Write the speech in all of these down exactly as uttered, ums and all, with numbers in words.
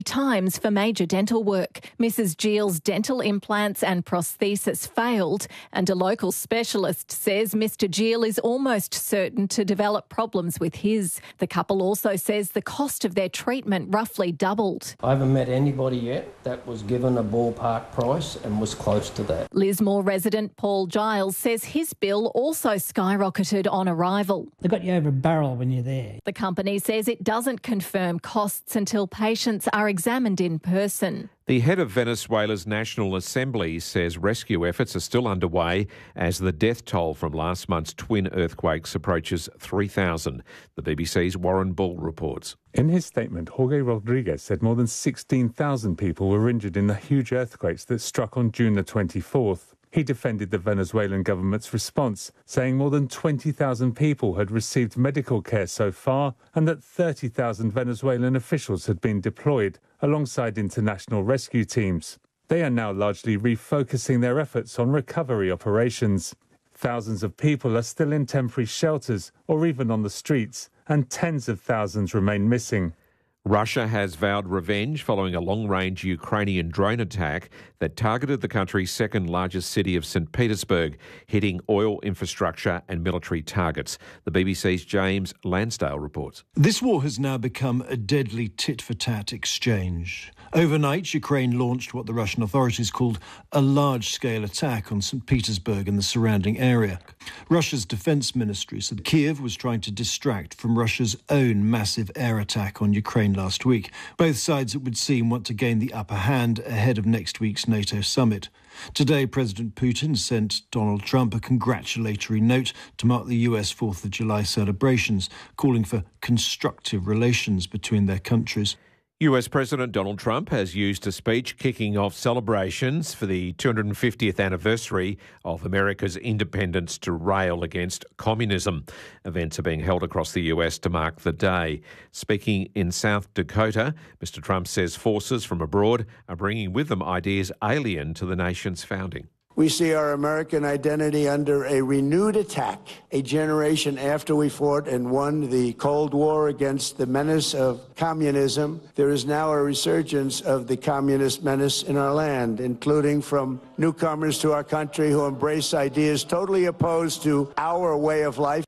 Times for major dental work. Missus Gill's dental implants and prosthesis failed, and a local specialist says Mister Gill is almost certain to develop problems with his. The couple also says the cost of their treatment roughly doubled. I haven't met anybody yet that was given a ballpark price and was close to that. Lismore resident Paul Giles says his bill also skyrocketed on arrival. They got you over a barrel when you're there. The company says it doesn't confirm costs until patients are examined in person. The head of Venezuela's National Assembly says rescue efforts are still underway as the death toll from last month's twin earthquakes approaches three thousand. The B B C's Warren Bull reports. In his statement, Jorge Rodriguez said more than sixteen thousand people were injured in the huge earthquakes that struck on June the twenty-fourth. He defended the Venezuelan government's response, saying more than twenty thousand people had received medical care so far and that thirty thousand Venezuelan officials had been deployed alongside international rescue teams. They are now largely refocusing their efforts on recovery operations. Thousands of people are still in temporary shelters or even on the streets, and tens of thousands remain missing. Russia has vowed revenge following a long-range Ukrainian drone attack that targeted the country's second-largest city of Saint Petersburg, hitting oil infrastructure and military targets. The B B C's James Lansdale reports. This war has now become a deadly tit-for-tat exchange. Overnight, Ukraine launched what the Russian authorities called a large-scale attack on Saint Petersburg and the surrounding area. Russia's defence ministry said Kiev was trying to distract from Russia's own massive air attack on Ukraine last week. Both sides, it would seem, want to gain the upper hand ahead of next week's NATO summit. Today, President Putin sent Donald Trump a congratulatory note to mark the U S fourth of July celebrations, calling for constructive relations between their countries. U S President Donald Trump has used a speech kicking off celebrations for the two hundred fiftieth anniversary of America's independence to rail against communism. Events are being held across the U S to mark the day. Speaking in South Dakota, Mister Trump says forces from abroad are bringing with them ideas alien to the nation's founding. We see our American identity under a renewed attack. A generation after we fought and won the Cold War against the menace of communism, there is now a resurgence of the communist menace in our land, including from newcomers to our country who embrace ideas totally opposed to our way of life.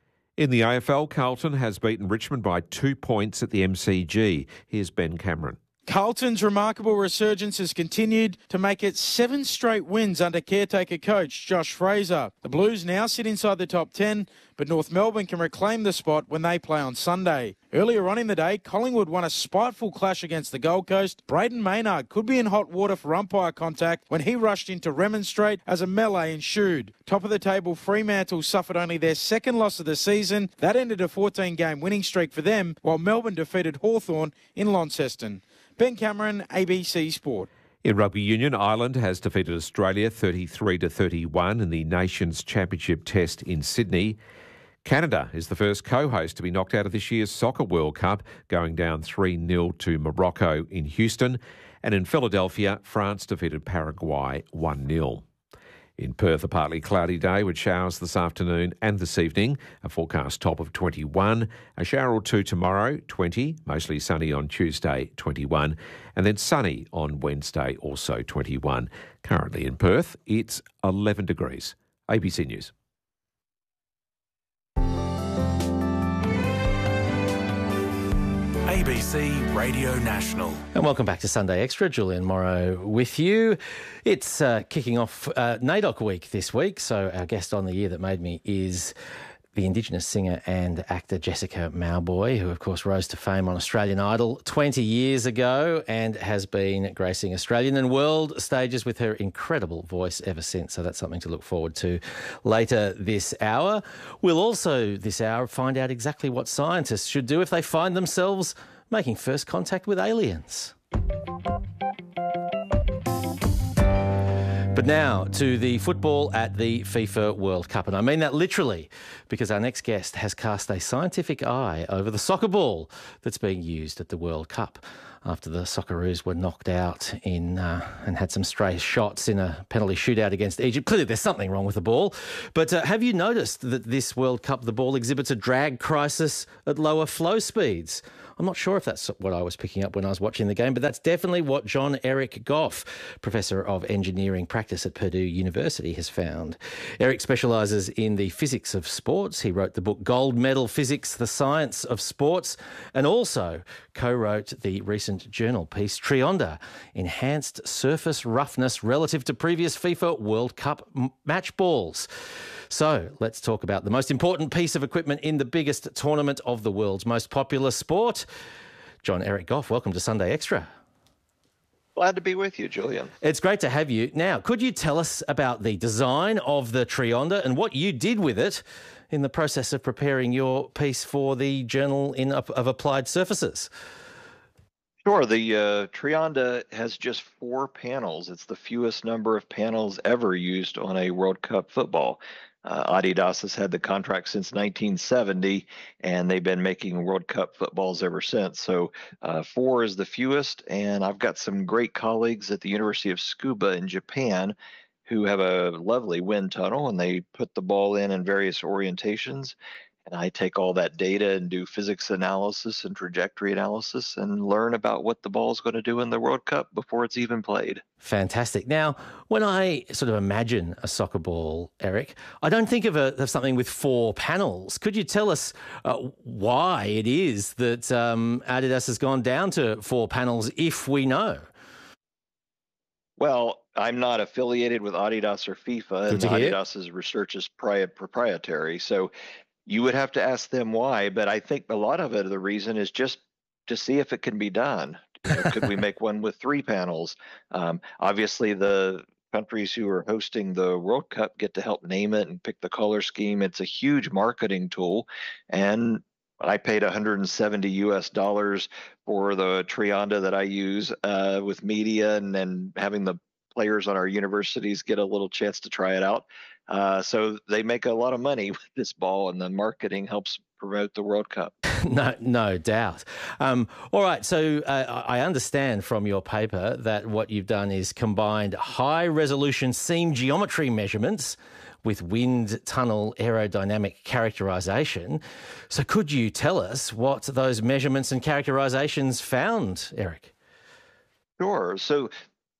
In the A F L, Carlton has beaten Richmond by two points at the M C G. Here's Ben Cameron. Carlton's remarkable resurgence has continued to make it seven straight wins under caretaker coach Josh Fraser. The Blues now sit inside the top ten, but North Melbourne can reclaim the spot when they play on Sunday. Earlier on in the day, Collingwood won a spiteful clash against the Gold Coast. Braden Maynard could be in hot water for umpire contact when he rushed in to remonstrate as a melee ensued. Top of the table, Fremantle suffered only their second loss of the season. That ended a fourteen-game winning streak for them, while Melbourne defeated Hawthorn in Launceston. Ben Cameron, A B C Sport. In rugby union, Ireland has defeated Australia thirty-three to thirty-one in the Nations Championship Test in Sydney. Canada is the first co-host to be knocked out of this year's Soccer World Cup, going down three nil to Morocco in Houston. And in Philadelphia, France defeated Paraguay one nil. In Perth, a partly cloudy day with showers this afternoon and this evening. A forecast top of twenty-one. A shower or two tomorrow, twenty. Mostly sunny on Tuesday, twenty-one. And then sunny on Wednesday, also twenty-one. Currently in Perth, it's eleven degrees. A B C News. A B C Radio National. And welcome back to Sunday Extra. Julian Morrow with you. It's uh, kicking off uh, NAIDOC week this week, so our guest on The Year That Made Me is the Indigenous singer and actor Jessica Mauboy, who of course rose to fame on Australian Idol twenty years ago and has been gracing Australian and world stages with her incredible voice ever since. So that's something to look forward to later this hour. We'll also this hour find out exactly what scientists should do if they find themselves making first contact with aliens. But now to the football at the FIFA World Cup. And I mean that literally, because our next guest has cast a scientific eye over the soccer ball that's being used at the World Cup. after the Socceroos were knocked out in uh, and had some stray shots in a penalty shootout against Egypt. Clearly there's something wrong with the ball. But uh, have you noticed that this World Cup, the ball exhibits a drag crisis at lower flow speeds? I'm not sure if that's what I was picking up when I was watching the game, but that's definitely what John Eric Goff, Professor of Engineering Practice at Purdue University, has found. Eric specialises in the physics of sports. He wrote the book Gold Medal Physics, The Science of Sports, and also co-wrote the recent journal piece Trionda, Enhanced Surface Roughness Relative to Previous FIFA World Cup Match Balls. So let's talk about the most important piece of equipment in the biggest tournament of the world's most popular sport. John Eric Goff, welcome to Sunday Extra. Glad to be with you, Julian. It's great to have you. Now, could you tell us about the design of the Trionda and what you did with it in the process of preparing your piece for the Journal in, of Applied Surfaces? Sure. The uh, Trionda has just four panels. It's the fewest number of panels ever used on a World Cup football. Uh, Adidas has had the contract since nineteen seventy, and they've been making World Cup footballs ever since. So uh, four is the fewest, and I've got some great colleagues at the University of Tsukuba in Japan who have a lovely wind tunnel, and they put the ball in in various orientations. And I take all that data and do physics analysis and trajectory analysis and learn about what the ball is going to do in the World Cup before it's even played. Fantastic. Now, when I sort of imagine a soccer ball, Eric, I don't think of, a, of something with four panels. Could you tell us uh, why it is that um, Adidas has gone down to four panels, if we know? Well, I'm not affiliated with Adidas or FIFA, and Adidas's research is pri- proprietary. So you would have to ask them why, but I think a lot of it, the reason is just to see if it can be done. You know, could we make one with three panels? Um, obviously, the countries who are hosting the World Cup get to help name it and pick the color scheme. It's a huge marketing tool, and I paid one hundred seventy U S dollars for the Trionda that I use uh, with media and then having the players on our universities get a little chance to try it out. Uh, so they make a lot of money with this ball, and the marketing helps promote the World Cup. no, no doubt. Um, all right, so uh, I understand from your paper that what you've done is combined high-resolution seam geometry measurements with wind tunnel aerodynamic characterisation. So could you tell us what those measurements and characterisations found, Eric? Sure. So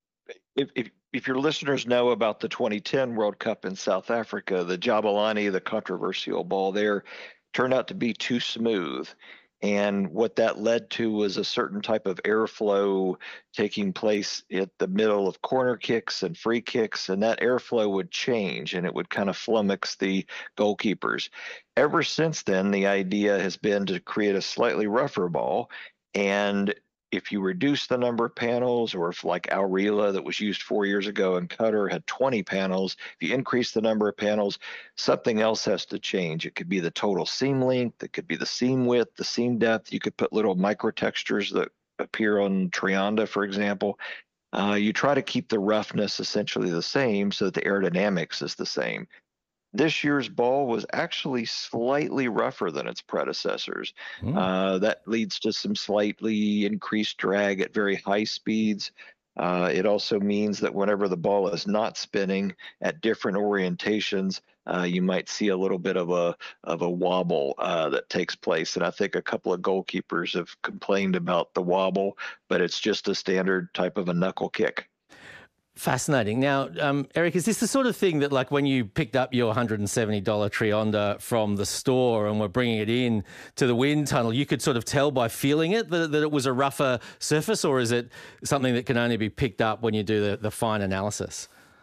if, if If your listeners know about the twenty ten World Cup in South Africa, the Jabulani, the controversial ball there, turned out to be too smooth. And what that led to was a certain type of airflow taking place at the middle of corner kicks and free kicks, and that airflow would change and it would kind of flummox the goalkeepers. Ever since then, the idea has been to create a slightly rougher ball, and if you reduce the number of panels, or if like Aurela that was used four years ago in Qatar had twenty panels, if you increase the number of panels, something else has to change. It could be the total seam length, it could be the seam width, the seam depth. You could put little micro textures that appear on Trionda, for example. Uh, you try to keep the roughness essentially the same so that the aerodynamics is the same. This year's ball was actually slightly rougher than its predecessors. Mm. Uh, that leads to some slightly increased drag at very high speeds. Uh, it also means that whenever the ball is not spinning at different orientations, uh, you might see a little bit of a of a wobble uh, that takes place. And I think a couple of goalkeepers have complained about the wobble, but it's just a standard type of a knuckle kick. Fascinating. Now, um, Eric, is this the sort of thing that, like, when you picked up your one hundred seventy dollars Trionda from the store and were bringing it in to the wind tunnel, you could sort of tell by feeling it that, that it was a rougher surface, or is it something that can only be picked up when you do the, the fine analysis?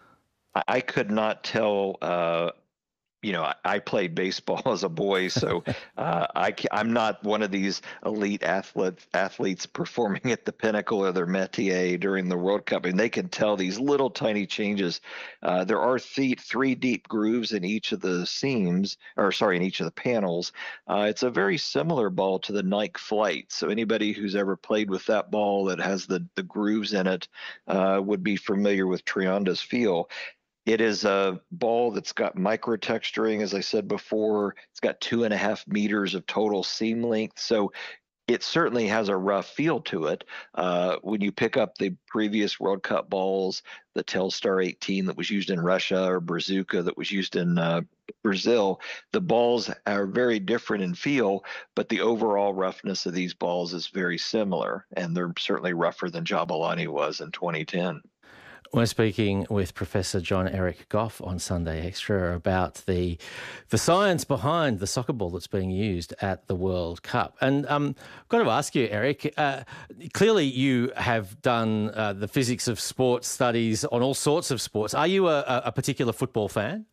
I could not tell. Uh, you know, I, I played baseball as a boy, so uh, I, I'm not one of these elite athlete, athletes performing at the pinnacle of their métier during the World Cup, and they can tell these little tiny changes. Uh, there are th- three deep grooves in each of the seams, or sorry, in each of the panels. Uh, it's a very similar ball to the Nike Flight, so anybody who's ever played with that ball that has the, the grooves in it uh, would be familiar with Trionda's feel. It is a ball that's got micro texturing, as I said before. It's got two and a half meters of total seam length. So it certainly has a rough feel to it. Uh, when you pick up the previous World Cup balls, the Telstar eighteen that was used in Russia or Brazuca that was used in uh, Brazil, the balls are very different in feel, but the overall roughness of these balls is very similar, and they're certainly rougher than Jabulani was in twenty ten. We're speaking with Professor John Eric Goff on Sunday Extra about the the science behind the soccer ball that's being used at the World Cup. And um, I've got to ask you, Eric, uh, clearly you have done uh, the physics of sports studies on all sorts of sports. Are you a, a particular football fan?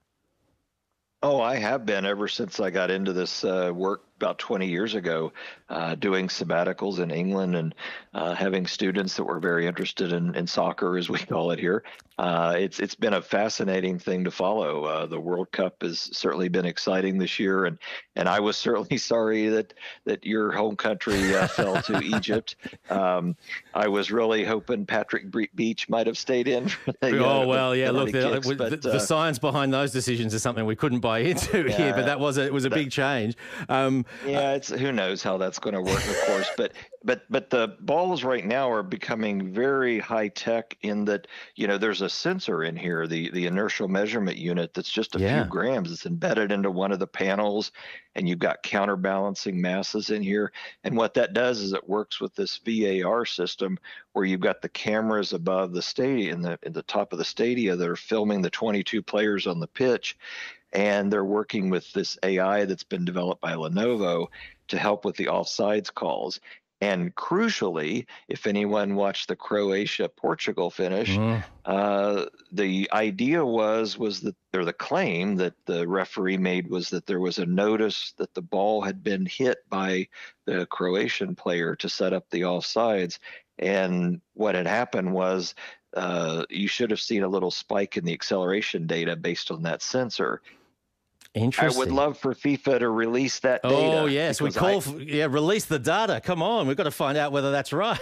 Oh, I have been ever since I got into this uh, work about twenty years ago, uh, doing sabbaticals in England and uh, having students that were very interested in, in soccer, as we call it here. Uh, it's it's been a fascinating thing to follow. Uh, the World Cup has certainly been exciting this year, and and I was certainly sorry that that your home country uh, fell to Egypt. Um, I was really hoping Patrick Beach might have stayed in. For the, oh uh, well, yeah. Look, the, kicks, the, but, the uh, science behind those decisions is something we couldn't buy into yeah, here, but that was a, it was a that, big change. Um, yeah, it's who knows how that's going to work, of course, but but but the balls right now are becoming very high tech in that, you know, there's a sensor in here, the the inertial measurement unit that's just a yeah. few grams. It's embedded into one of the panels, and you've got counterbalancing masses in here. And what that does is it works with this V A R system where you've got the cameras above the stadium, in the in the top of the stadia that are filming the twenty-two players on the pitch. And they're working with this A I that's been developed by Lenovo to help with the offsides calls. And crucially, if anyone watched the Croatia-Portugal finish, mm. uh, the idea was was that, or the claim that the referee made was that there was a notice that the ball had been hit by the Croatian player to set up the offsides. And what had happened was uh, you should have seen a little spike in the acceleration data based on that sensor. Interesting. I would love for FIFA to release that data. Oh, yes. We call, I, for, yeah, release the data. Come on. We've got to find out whether that's right.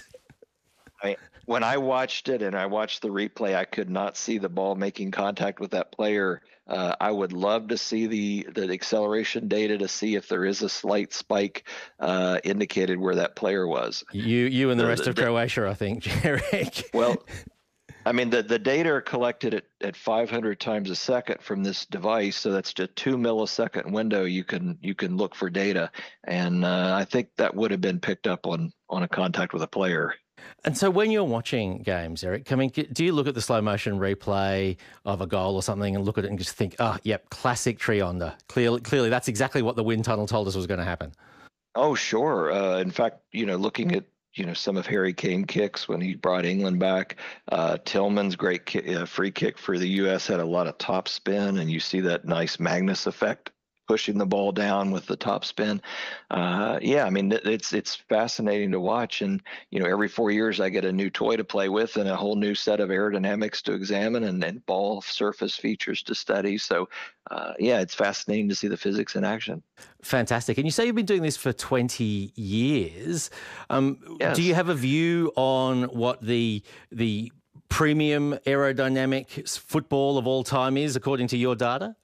I, when I watched it and I watched the replay, I could not see the ball making contact with that player. Uh, I would love to see the, the acceleration data to see if there is a slight spike uh, indicated where that player was. You you and the, the rest the, of Croatia, I think, Eric. Well, I mean, the, the data are collected at, at five hundred times a second from this device, so that's just a two millisecond window you can you can look for data, and uh, I think that would have been picked up on on a contact with a player. And so when you're watching games, Eric, I mean, do you look at the slow motion replay of a goal or something and look at it and just think, oh, yep, classic Trionda. Clearly, clearly that's exactly what the wind tunnel told us was going to happen. Oh, sure. Uh, in fact, you know, looking at you know, some of Harry Kane kicks when he brought England back. Uh, Tillman's great ki- uh, free kick for the U S had a lot of top spin, and you see that nice Magnus effect pushing the ball down with the top spin. Uh, yeah, I mean, it's it's fascinating to watch. And, you know, every four years I get a new toy to play with and a whole new set of aerodynamics to examine and, and ball surface features to study. So, uh, yeah, it's fascinating to see the physics in action. Fantastic. And you say you've been doing this for twenty years. Um, yes. Do you have a view on what the the premium aerodynamic football of all time is, according to your data?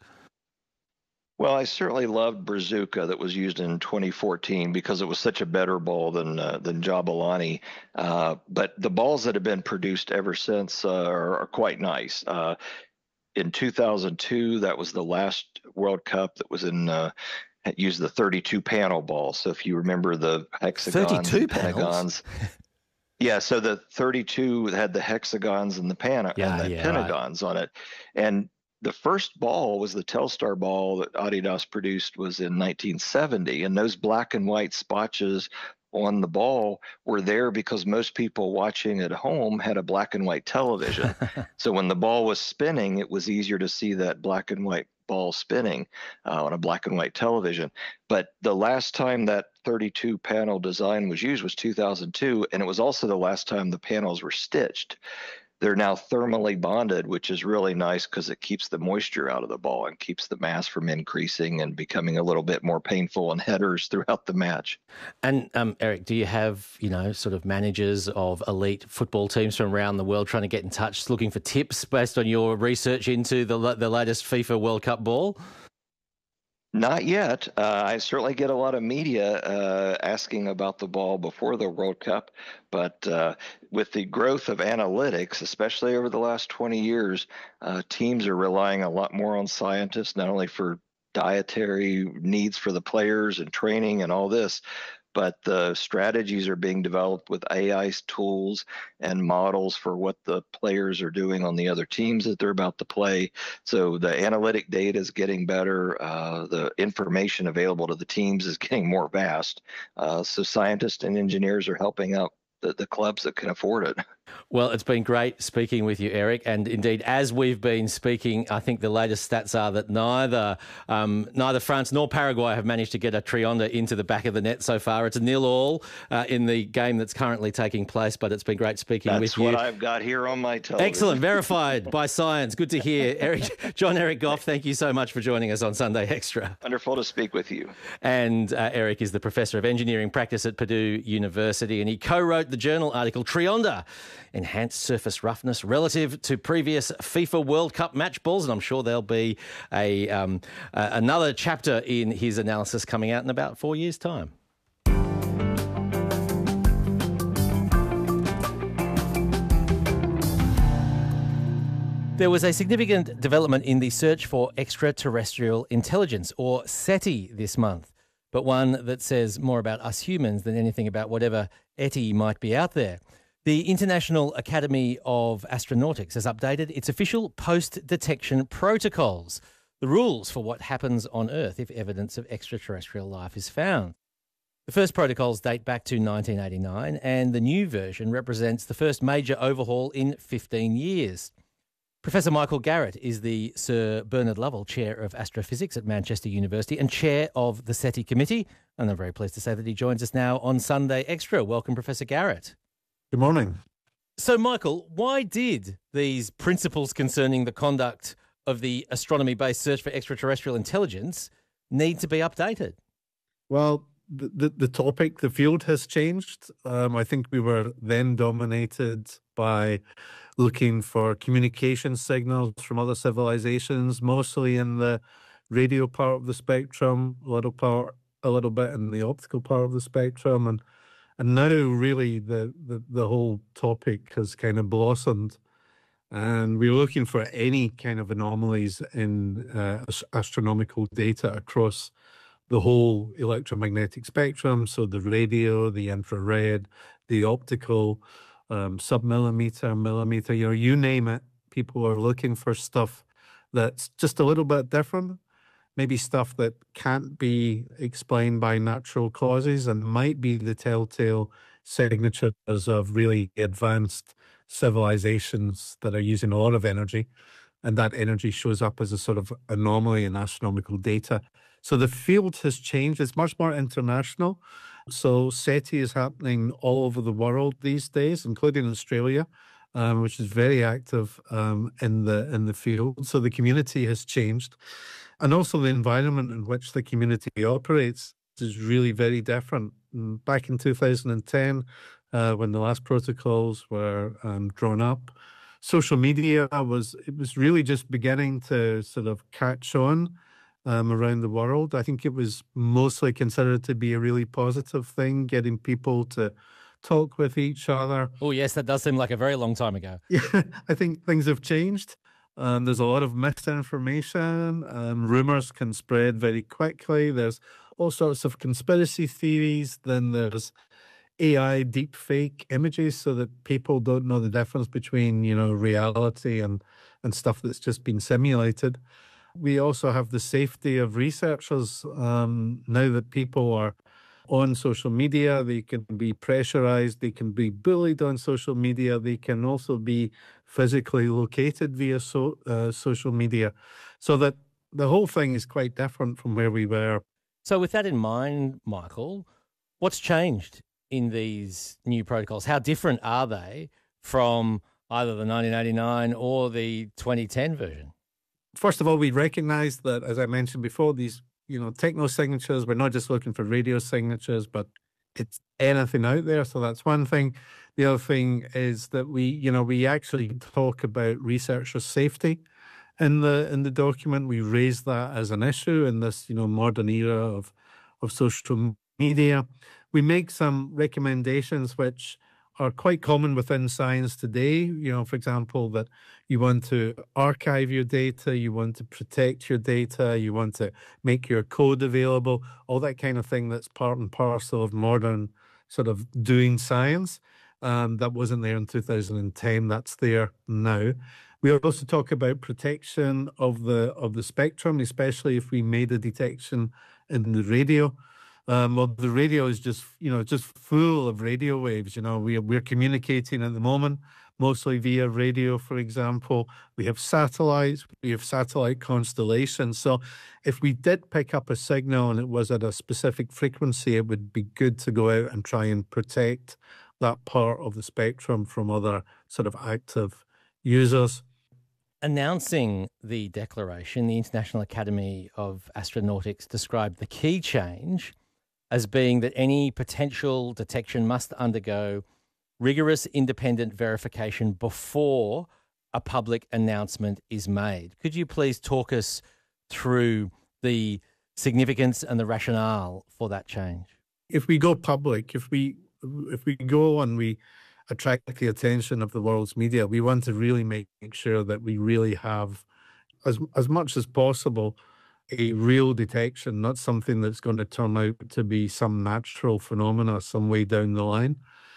Well, I certainly loved Brazuca that was used in twenty fourteen because it was such a better ball than uh, than Jabulani. Uh, but the balls that have been produced ever since uh, are, are quite nice. Uh, in two thousand two, that was the last World Cup that was in uh, used the thirty-two panel ball. So if you remember the hexagons, thirty-two and pentagons. Yeah, so the thirty-two had the hexagons and the, pan- yeah, and the yeah, pentagons right. on it, and the first ball was the Telstar ball that Adidas produced was in nineteen seventy, and those black and white spotches on the ball were there because most people watching at home had a black and white television. So when the ball was spinning, it was easier to see that black and white ball spinning uh, on a black and white television. But the last time that thirty-two panel design was used was two thousand two, and it was also the last time the panels were stitched. They're now thermally bonded, which is really nice because it keeps the moisture out of the ball and keeps the mass from increasing and becoming a little bit more painful on headers throughout the match. And um, Eric, do you have, you know, sort of managers of elite football teams from around the world trying to get in touch, looking for tips based on your research into the the latest FIFA World Cup ball? Not yet. Uh, I certainly get a lot of media uh, asking about the ball before the World Cup, but uh, with the growth of analytics, especially over the last twenty years, uh, teams are relying a lot more on scientists, not only for dietary needs for the players and training and all this, but the strategies are being developed with A I tools and models for what the players are doing on the other teams that they're about to play. So the analytic data is getting better. Uh, the information available to the teams is getting more vast. Uh, so scientists and engineers are helping out the, the clubs that can afford it. Well, it's been great speaking with you, Eric. And indeed, as we've been speaking, I think the latest stats are that neither um, neither France nor Paraguay have managed to get a Trionda into the back of the net so far. It's a nil all uh, in the game that's currently taking place, but it's been great speaking That's with you. That's what I've got here on my television. Excellent. Verified by science. Good to hear. Eric, John Eric Goff, thank you so much for joining us on Sunday Extra. Wonderful to speak with you. And uh, Eric is the Professor of Engineering Practice at Purdue University, and he co-wrote the journal article Trionda, Enhanced Surface Roughness Relative to Previous FIFA World Cup Match Balls. And I'm sure there'll be a um, uh, another chapter in his analysis coming out in about four years' time. There was a significant development in the search for extraterrestrial intelligence, or SETI, this month, but one that says more about us humans than anything about whatever ETI might be out there. The International Academy of Astronautics has updated its official post-detection protocols, the rules for what happens on Earth if evidence of extraterrestrial life is found. The first protocols date back to nineteen eighty-nine, and the new version represents the first major overhaul in fifteen years. Professor Michael Garrett is the Sir Bernard Lovell Chair of Astrophysics at Manchester University and Chair of the SETI Committee, and I'm very pleased to say that he joins us now on Sunday Extra. Welcome, Professor Garrett. Good morning. So, Michael, why did these principles concerning the conduct of the astronomy-based search for extraterrestrial intelligence need to be updated? Well, the, the, the topic, the field has changed. Um, I think we were then dominated by looking for communication signals from other civilizations, mostly in the radio part of the spectrum, a little part, a little bit in the optical part of the spectrum, and And now really the, the, the whole topic has kind of blossomed, and we're looking for any kind of anomalies in uh, astronomical data across the whole electromagnetic spectrum. So the radio, the infrared, the optical, um, submillimeter, millimeter, you know, you name it, people are looking for stuff that's just a little bit different. Maybe stuff that can't be explained by natural causes and might be the telltale signatures of really advanced civilizations that are using a lot of energy, and that energy shows up as a sort of anomaly in astronomical data. So the field has changed. It's much more international. So SETI is happening all over the world these days, including Australia, um, which is very active um, in the in the field. So the community has changed. And also the environment in which the community operates is really very different. Back in two thousand ten, uh, when the last protocols were um, drawn up, social media was, it was really just beginning to sort of catch on um, around the world. I think it was mostly considered to be a really positive thing, getting people to talk with each other. Oh, yes, that does seem like a very long time ago. Yeah, I think things have changed. Um, there's a lot of misinformation. Um, rumors can spread very quickly. There's all sorts of conspiracy theories. Then there's A I deep fake images so that people don't know the difference between, you know, reality and, and stuff that's just been simulated. We also have the safety of researchers. Um, now that people are on social media, they can be pressurized, they can be bullied on social media, they can also be physically located via so, uh, social media. So that the whole thing is quite different from where we were. So with that in mind, Michael, what's changed in these new protocols? How different are they from either the nineteen eighty-nine or the twenty ten version? First of all, we recognize that, as I mentioned before, these you know, techno signatures, we're not just looking for radio signatures, but it's anything out there. So that's one thing. The other thing is that we, you know, we actually talk about researcher safety in the in the document. We raised that as an issue in this, you know, modern era of of social media. We make some recommendations which are quite common within science today. You know, for example, that you want to archive your data, you want to protect your data, you want to make your code available, all that kind of thing that's part and parcel of modern sort of doing science. Um, that wasn't there in two thousand ten, that's there now. We also talk about protection of the of the spectrum, especially if we made a detection in the radio. Um, well, the radio is just, you know, just full of radio waves. You know, we, we're communicating at the moment, mostly via radio, for example. We have satellites, we have satellite constellations. So if we did pick up a signal and it was at a specific frequency, it would be good to go out and try and protect that part of the spectrum from other sort of active users. Announcing the declaration, the International Academy of Astronautics described the key change as being that any potential detection must undergo rigorous independent verification before a public announcement is made. Could you please talk us through the significance and the rationale for that change? If we go public, if we if we go and we attract the attention of the world's media, we want to really make sure that we really have, as as much as possible, a real detection, not something that's going to turn out to be some natural phenomena some way down the line.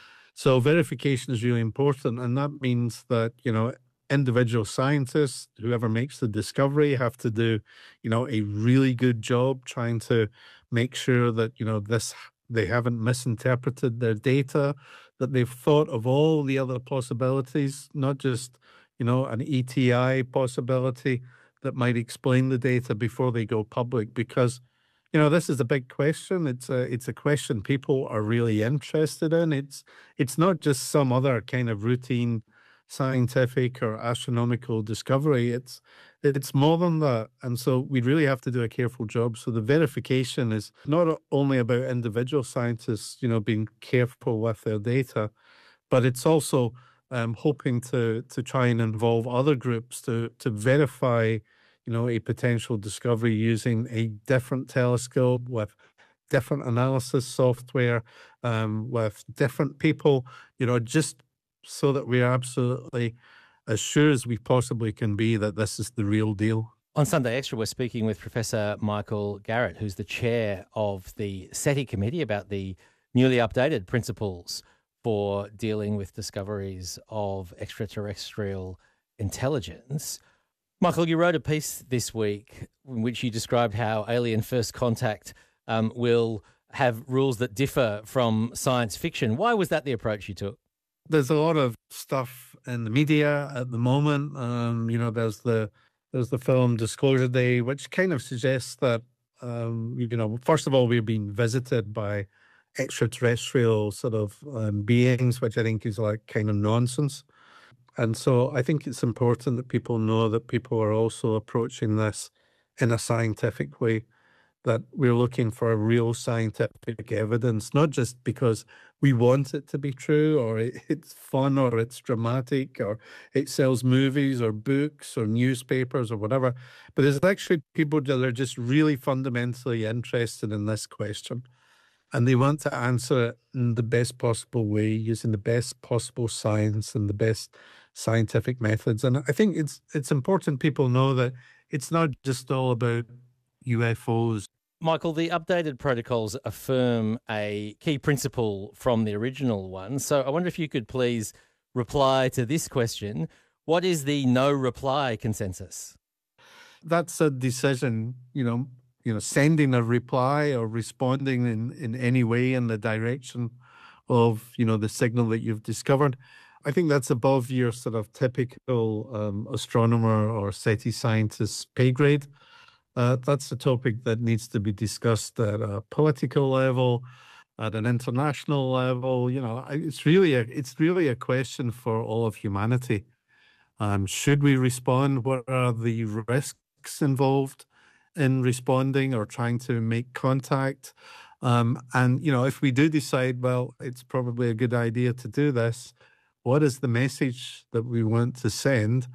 So verification is really important, and that means that, you know, individual scientists, whoever makes the discovery, have to do, you know, a really good job trying to make sure that, you know, this they haven't misinterpreted their data, that they've thought of all the other possibilities, not just, you know, an E T I possibility that might explain the data before they go public, because, you know, this is a big question. It's a it's a question people are really interested in. It's it's not just some other kind of routine scientific or astronomical discovery. It's it's more than that, and so we really have to do a careful job. So the verification is not only about individual scientists, you know, being careful with their data, but it's also um, hoping to to try and involve other groups to to verify, you know, a potential discovery using a different telescope with different analysis software, um, with different people, you know, just so that we're absolutely as sure as we possibly can be that this is the real deal. On Sunday Extra, we're speaking with Professor Michael Garrett, who's the chair of the SETI committee about the newly updated principles for dealing with discoveries of extraterrestrial intelligence. Michael, you wrote a piece this week in which you described how alien first contact um, will have rules that differ from science fiction. Why was that the approach you took? There's a lot of stuff in the media at the moment. Um, you know, there's the there's the film Disclosure Day, which kind of suggests that, um, you know, first of all, we're being visited by extraterrestrial sort of um, beings, which I think is like kind of nonsense. And so I think it's important that people know that people are also approaching this in a scientific way, that we're looking for real scientific evidence, not just because we want it to be true or it, it's fun or it's dramatic or it sells movies or books or newspapers or whatever, but there's actually people that are just really fundamentally interested in this question. And they want to answer it in the best possible way, using the best possible science and the best scientific methods. And I think it's it's important people know that it's not just all about U F Os. Michael, the updated protocols affirm a key principle from the original one. So I wonder if you could please reply to this question. What is the no reply consensus? That's a decision, you know, you know, sending a reply or responding in, in any way in the direction of, you know, the signal that you've discovered. I think that's above your sort of typical um, astronomer or SETI scientist's pay grade. Uh, that's a topic that needs to be discussed at a political level, at an international level. You know, it's really a it's really a question for all of humanity. Um, should we respond? What are the risks involved in responding or trying to make contact? Um, and you know, if we do decide, well, it's probably a good idea to do this, what is the message that we want to send?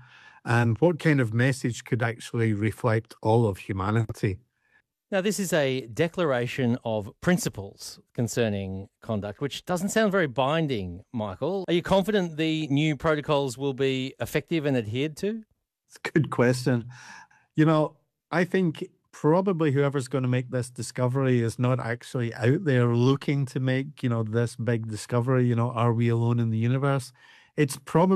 and what kind of message could actually reflect all of humanity. Now, this is a declaration of principles concerning conduct, which doesn't sound very binding, Michael. Are you confident the new protocols will be effective and adhered to? It's a good question. You know, I think probably whoever's going to make this discovery is not actually out there looking to make, you know, this big discovery, you know, are we alone in the universe? It's probably